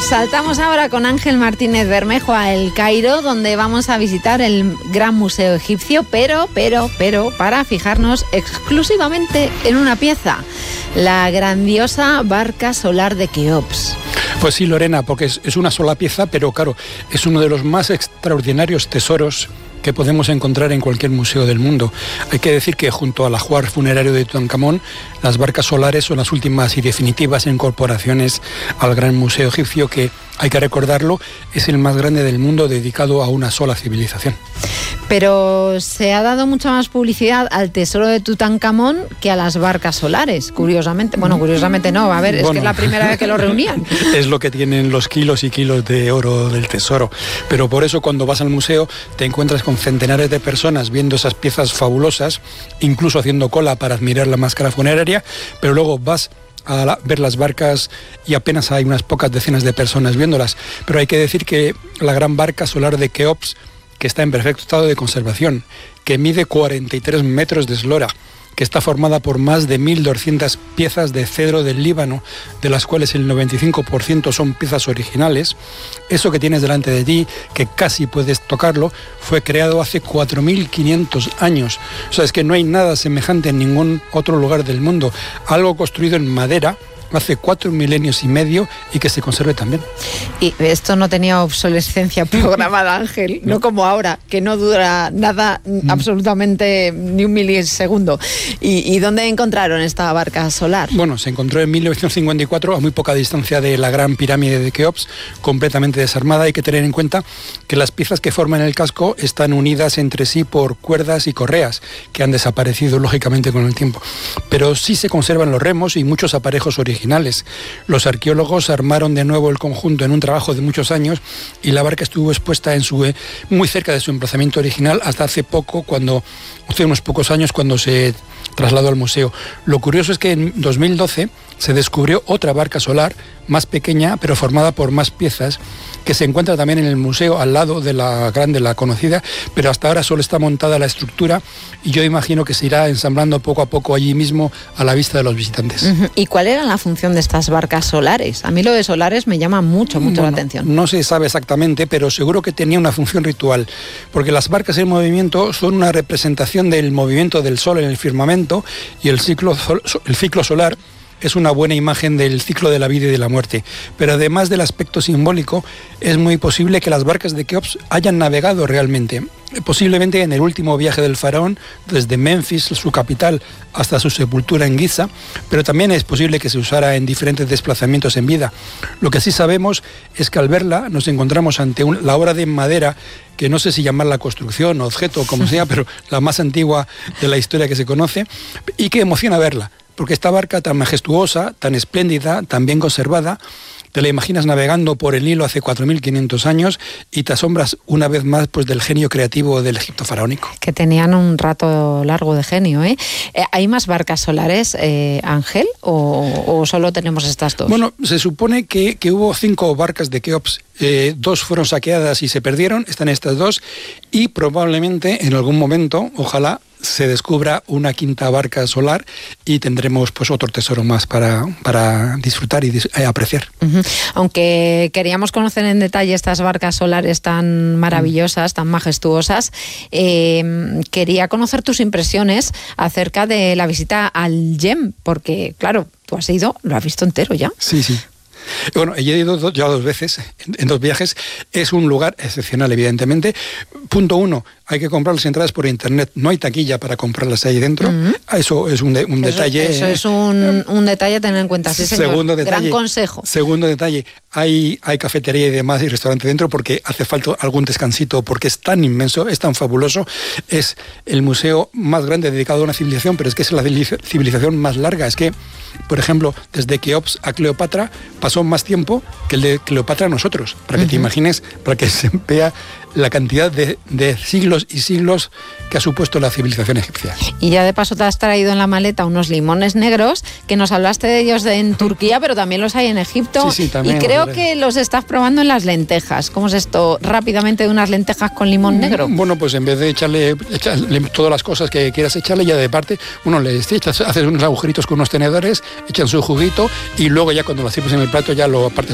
Saltamos ahora con Ángel Martínez Bermejo a El Cairo, donde vamos a visitar el Gran Museo Egipcio, pero para fijarnos exclusivamente en una pieza, la grandiosa barca solar de Keops. Pues sí, Lorena, porque es una sola pieza, pero claro, es uno de los más extraordinarios tesoros que podemos encontrar en cualquier museo del mundo. Hay que decir que junto al ajuar funerario de Tutankamón, las barcas solares son las últimas y definitivas incorporaciones al Gran Museo Egipcio, que, hay que recordarlo, es el más grande del mundo dedicado a una sola civilización. Pero se ha dado mucha más publicidad al tesoro de Tutankamón que a las barcas solares, curiosamente. Bueno, curiosamente no, a ver, es que es la primera vez que lo reunían. Es lo que tienen los kilos y kilos de oro del tesoro. Pero por eso cuando vas al museo te encuentras con centenares de personas viendo esas piezas fabulosas, incluso haciendo cola para admirar la máscara funeraria, pero luego vas a ver las barcas y apenas hay unas pocas decenas de personas viéndolas. Pero hay que decir que la gran barca solar de Keops, que está en perfecto estado de conservación, que mide 43 metros de eslora, que está formada por más de 1.200 piezas de cedro del Líbano, de las cuales el 95% son piezas originales. Eso que tienes delante de ti, que casi puedes tocarlo, fue creado hace 4.500 años. O sea, es que no hay nada semejante en ningún otro lugar del mundo. Algo construido en madera, hace 4 milenios y medio, y que se conserve también. Y esto no tenía obsolescencia programada, Ángel, no como ahora, que no dura nada, absolutamente ni un milisegundo. ¿Y dónde encontraron esta barca solar? Bueno, se encontró en 1954, a muy poca distancia de la Gran Pirámide de Keops, completamente desarmada. Hay que tener en cuenta que las piezas que forman el casco están unidas entre sí por cuerdas y correas, que han desaparecido lógicamente con el tiempo. Pero sí se conservan los remos y muchos aparejos originales. Los arqueólogos armaron de nuevo el conjunto en un trabajo de muchos años y la barca estuvo expuesta muy cerca de su emplazamiento original hasta hace unos pocos años, cuando se trasladó al museo. Lo curioso es que en 2012 se descubrió otra barca solar más pequeña, pero formada por más piezas, que se encuentra también en el museo al lado de la grande, la conocida, pero hasta ahora solo está montada la estructura y yo imagino que se irá ensamblando poco a poco allí mismo a la vista de los visitantes. ¿Y cuál era la función de estas barcas solares? A mí lo de solares me llama mucho la atención. No se sabe exactamente, pero seguro que tenía una función ritual, porque las barcas en movimiento son una representación del movimiento del sol en el firmamento, y el ciclo solar es una buena imagen del ciclo de la vida y de la muerte. Pero además del aspecto simbólico, es muy posible que las barcas de Keops hayan navegado realmente, posiblemente en el último viaje del faraón, desde Menfis, su capital, hasta su sepultura en Giza, pero también es posible que se usara en diferentes desplazamientos en vida. Lo que sí sabemos es que al verla nos encontramos ante la obra de madera, que no sé si llamarla construcción o objeto o como sea, pero la más antigua de la historia que se conoce, y que emociona verla. Porque esta barca tan majestuosa, tan espléndida, tan bien conservada, te la imaginas navegando por el Nilo hace 4.500 años y te asombras una vez más del genio creativo del Egipto faraónico. Que tenían un rato largo de genio, ¿eh? ¿Hay más barcas solares, Ángel, o solo tenemos estas dos? Bueno, se supone que hubo 5 barcas de Keops. 2 fueron saqueadas y se perdieron, están estas 2, y probablemente en algún momento, ojalá, se descubra una 5ª barca solar y tendremos pues otro tesoro más para disfrutar y apreciar. Aunque queríamos conocer en detalle estas barcas solares tan maravillosas, tan majestuosas, quería conocer tus impresiones acerca de la visita al Yem, porque claro, tú has ido, lo has visto entero ya. Sí. Bueno, he ido ya 2 veces, en 2 viajes. Es un lugar excepcional, evidentemente. Punto 1, hay que comprar las entradas por internet. No hay taquilla para comprarlas ahí dentro. Eso es un detalle. Eso es un detalle a tener en cuenta. Sí, señor. Segundo detalle, gran consejo. Segundo detalle, hay cafetería y demás y restaurante dentro, porque hace falta algún descansito, porque es tan inmenso, es tan fabuloso. Es el museo más grande dedicado a una civilización, pero es que es la civilización más larga. Es que, por ejemplo, desde Keops a Cleopatra pasó más tiempo que el de Cleopatra a nosotros, para que te imagines, para que se vea la cantidad de siglos y siglos que ha supuesto la civilización egipcia. Y ya de paso te has traído en la maleta unos limones negros, que nos hablaste de ellos en Turquía, pero también los hay en Egipto. Sí, también. Y creo que los estás probando en las lentejas. ¿Cómo es esto rápidamente de unas lentejas con limón negro? Bueno, pues en vez de echarle todas las cosas que quieras echarle, ya de parte, haces unos agujeritos con unos tenedores, echan su juguito y luego ya cuando lo sirves en el plato ya lo partes